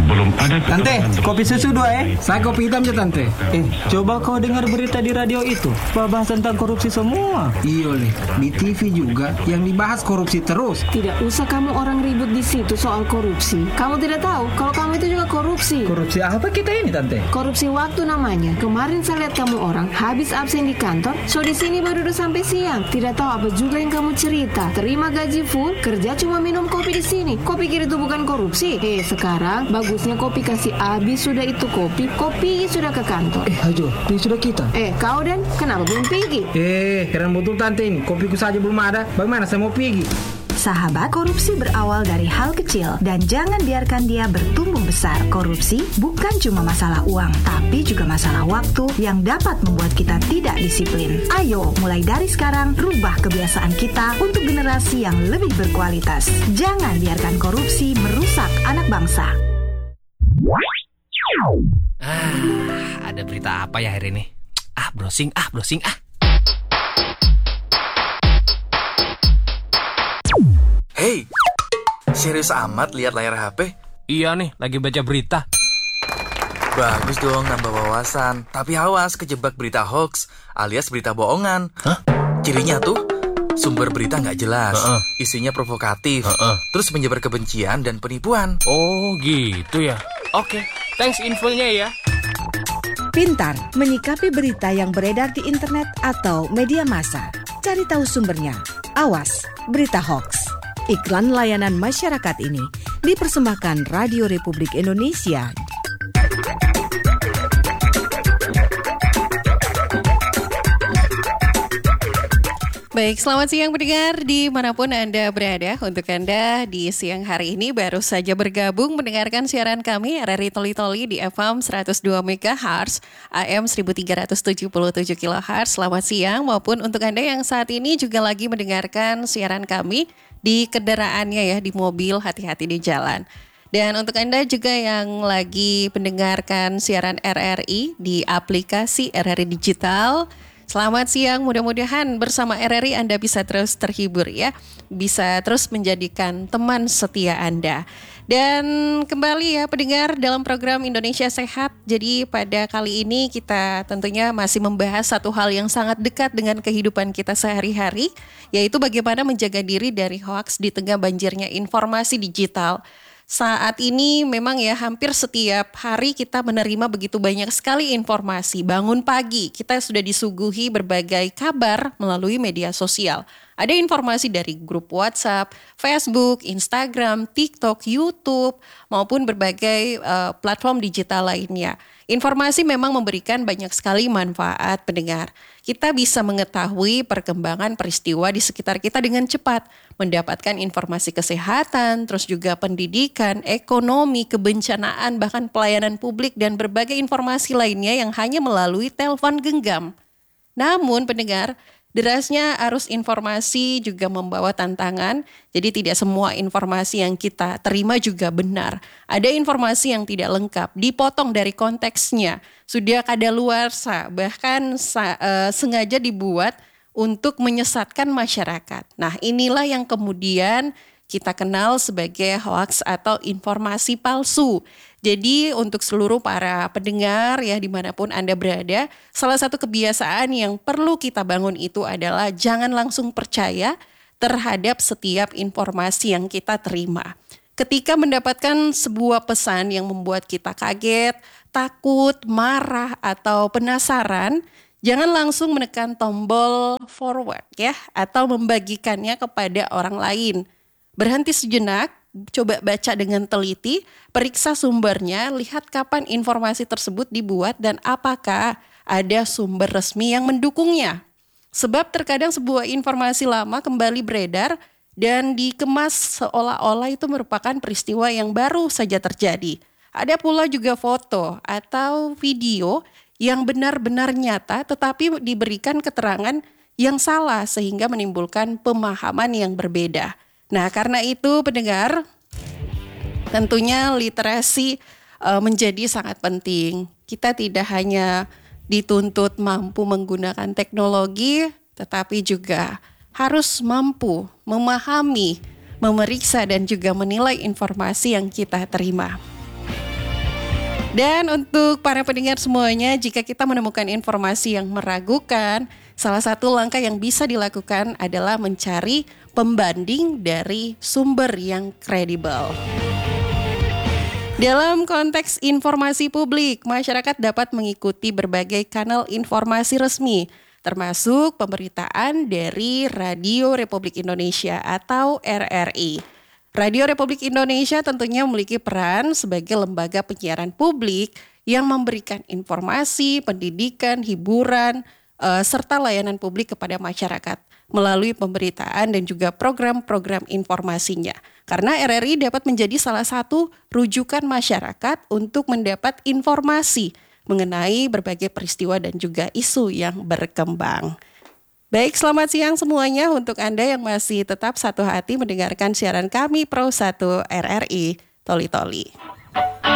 Belum ada Tante, kopi susu 2 Saya kopi hitam ya tante. Coba kau dengar berita di radio itu, bahas tentang korupsi semua. Iya leh, di TV juga yang dibahas korupsi terus. Tidak usah kamu orang ribut di situ soal korupsi. Kamu tidak tahu kalau kamu itu juga korupsi. Korupsi apa kita ini tante? Korupsi waktu namanya. Kemarin saya lihat kamu orang habis absen di kantor, so di sini baru udah sampai siang. Tidak tahu apa juga yang kamu cerita. Terima gaji full, kerja cuma minum kopi di sini. Kau pikir itu bukan korupsi? Sekarang bagusnya kopi kasih habis sudah itu kopi sudah ke kantor. Ajo, ini sudah kita. Kau dan kenapa belum pergi? Heran betul tante ini. Kopiku saja belum ada. Bagaimana saya mau pergi? Sahabat, korupsi berawal dari hal kecil dan jangan biarkan dia bertumbuh besar. Korupsi bukan cuma masalah uang, tapi juga masalah waktu yang dapat membuat kita tidak disiplin. Ayo, mulai dari sekarang, rubah kebiasaan kita untuk generasi yang lebih berkualitas. Jangan biarkan korupsi merusak anak bangsa. Ada berita apa ya hari ini? Browsing. Hei, serius amat lihat layar HP? Iya nih, lagi baca berita. Bagus dong, nambah wawasan. Tapi awas kejebak berita hoax alias berita bohongan. Cirinya tuh, sumber berita nggak jelas, isinya provokatif, terus menyebar kebencian dan penipuan. Oh gitu ya. Oke, thanks infonya ya. Pintar menyikapi berita yang beredar di internet atau media massa. Cari tahu sumbernya. Awas, berita hoax. Iklan layanan masyarakat ini dipersembahkan Radio Republik Indonesia. Baik, selamat siang pendengar dimanapun Anda berada. Untuk Anda di siang hari ini baru saja bergabung mendengarkan siaran kami RRI Toli-Toli di FM 102 MHz, AM 1377 kHz. Selamat siang, maupun untuk Anda yang saat ini juga lagi mendengarkan siaran kami di kendaraannya ya, di mobil, hati-hati di jalan. Dan untuk Anda juga yang lagi mendengarkan siaran RRI di aplikasi RRI Digital, selamat siang, mudah-mudahan bersama RRI Anda bisa terus terhibur ya, bisa terus menjadikan teman setia Anda. Dan kembali ya pendengar dalam program Indonesia Sehat. Jadi pada kali ini kita tentunya masih membahas satu hal yang sangat dekat dengan kehidupan kita sehari-hari, yaitu bagaimana menjaga diri dari hoaks di tengah banjirnya informasi digital. Saat ini memang ya hampir setiap hari kita menerima begitu banyak sekali informasi. Bangun pagi kita sudah disuguhi berbagai kabar melalui media sosial. Ada informasi dari grup WhatsApp, Facebook, Instagram, TikTok, YouTube, maupun berbagai platform digital lainnya. Informasi memang memberikan banyak sekali manfaat pendengar. Kita bisa mengetahui perkembangan peristiwa di sekitar kita dengan cepat, mendapatkan informasi kesehatan, terus juga pendidikan, ekonomi, kebencanaan, bahkan pelayanan publik dan berbagai informasi lainnya yang hanya melalui telepon genggam. Namun pendengar, derasnya arus informasi juga membawa tantangan, jadi tidak semua informasi yang kita terima juga benar. Ada informasi yang tidak lengkap, dipotong dari konteksnya, sudah kadaluarsa, bahkan sengaja dibuat untuk menyesatkan masyarakat. Nah, inilah yang kemudian kita kenal sebagai hoax atau informasi palsu. Jadi untuk seluruh para pendengar ya dimanapun Anda berada, salah satu kebiasaan yang perlu kita bangun itu adalah jangan langsung percaya terhadap setiap informasi yang kita terima. Ketika mendapatkan sebuah pesan yang membuat kita kaget, takut, marah, atau penasaran, jangan langsung menekan tombol forward ya, atau membagikannya kepada orang lain. Berhenti sejenak, coba baca dengan teliti, periksa sumbernya, lihat kapan informasi tersebut dibuat dan apakah ada sumber resmi yang mendukungnya. Sebab terkadang sebuah informasi lama kembali beredar dan dikemas seolah-olah itu merupakan peristiwa yang baru saja terjadi. Ada pula juga foto atau video yang benar-benar nyata tetapi diberikan keterangan yang salah sehingga menimbulkan pemahaman yang berbeda. Nah, karena itu pendengar, tentunya literasi menjadi sangat penting. Kita tidak hanya dituntut mampu menggunakan teknologi, tetapi juga harus mampu memahami, memeriksa dan juga menilai informasi yang kita terima. Dan untuk para pendengar semuanya, jika kita menemukan informasi yang meragukan, salah satu langkah yang bisa dilakukan adalah mencari pembanding dari sumber yang kredibel. Dalam konteks informasi publik, masyarakat dapat mengikuti berbagai kanal informasi resmi, termasuk pemberitaan dari Radio Republik Indonesia atau RRI. Radio Republik Indonesia tentunya memiliki peran sebagai lembaga penyiaran publik yang memberikan informasi, pendidikan, hiburan, serta layanan publik kepada masyarakat melalui pemberitaan dan juga program-program informasinya. Karena RRI dapat menjadi salah satu rujukan masyarakat untuk mendapat informasi mengenai berbagai peristiwa dan juga isu yang berkembang. Baik, selamat siang semuanya untuk Anda yang masih tetap satu hati mendengarkan siaran kami Pro 1 RRI Toli Toli.